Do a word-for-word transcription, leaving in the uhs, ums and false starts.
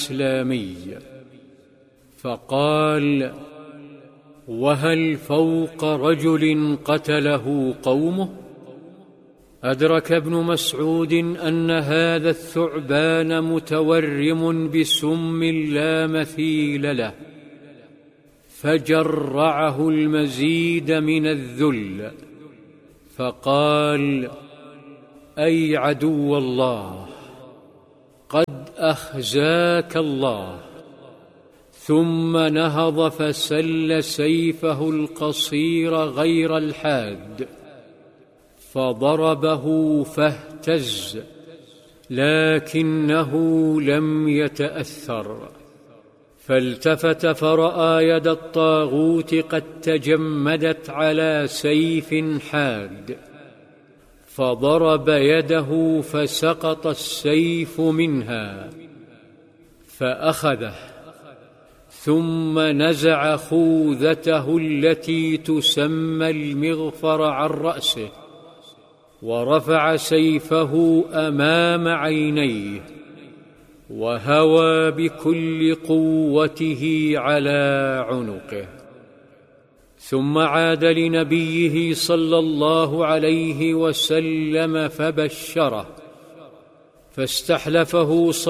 الإسلامي، فقال: وهل فوق رجل قتله قومه؟ أدرك ابن مسعود أن هذا الثعبان متورم بسم لا مثيل له، فجرعه المزيد من الذل، فقال: أي عدو الله، قد أخزاك الله. ثم نهض فسل سيفه القصير غير الحاد، فضربه فاهتز، لكنه لم يتأثر، فالتفت فرأى يد الطاغوت قد تجمدت على سيف حاد، فضرب يده فسقط السيف منها، فأخذه، ثم نزع خوذته التي تسمى المغفر عن رأسه، ورفع سيفه أمام عينيه، وهوى بكل قوته على عنقه. ثم عاد لنبيه صلى الله عليه وسلم فبشره، فاستحلفه صلى